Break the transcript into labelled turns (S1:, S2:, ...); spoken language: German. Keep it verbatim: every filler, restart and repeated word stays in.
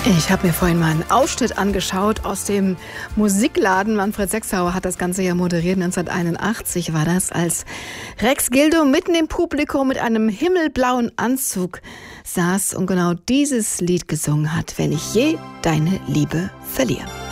S1: Ich habe mir vorhin mal einen Ausschnitt angeschaut aus dem Musikladen. Manfred Sechsauer hat das Ganze ja moderiert. neunzehnhunderteinundachtzig war das, als Rex Gildo mitten im Publikum mit einem himmelblauen Anzug saß und genau dieses Lied gesungen hat, Wenn ich je deine Liebe verliere.